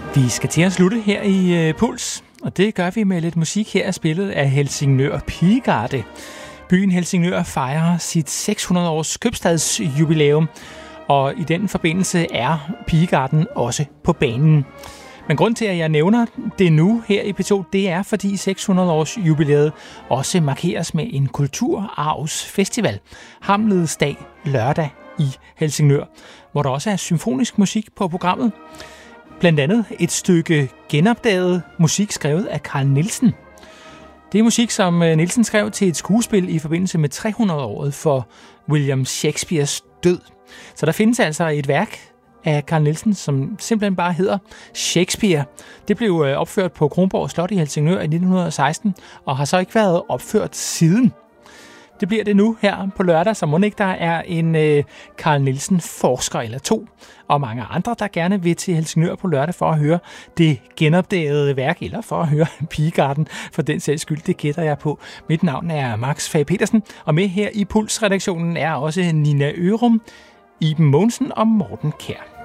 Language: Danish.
Vi skal til at slutte her i Puls, og det gør vi med lidt musik her spillet af Helsingør Pigegarde. Byen Helsingør fejrer sit 600-års købstadsjubilæum, og i den forbindelse er Pigegarden også på banen. Men grund til, at jeg nævner det nu her i P2, det er, fordi 600-års jubilæet også markeres med en kulturarvsfestival, Hamlets Dag lørdag i Helsingør, hvor der også er symfonisk musik på programmet. Blandt andet et stykke genopdaget musik skrevet af Carl Nielsen. Det er musik, som Nielsen skrev til et skuespil i forbindelse med 300-året for William Shakespeares død. Så der findes altså et værk af Carl Nielsen, som simpelthen bare hedder Shakespeare. Det blev opført på Kronborg Slot i Helsingør i 1916, og har så ikke været opført siden. Det bliver det nu her på lørdag, så må ikke der er en Carl Nielsen-forsker eller to, og mange andre, der gerne vil til Helsingør på lørdag for at høre det genopdagede værk, eller for at høre Pigegarden, for den sags skyld, det gætter jeg på. Mit navn er Max Fage Petersen, og med her i Puls-redaktionen er også Nina Ørum, Iben Mogensen og Morten Kjær.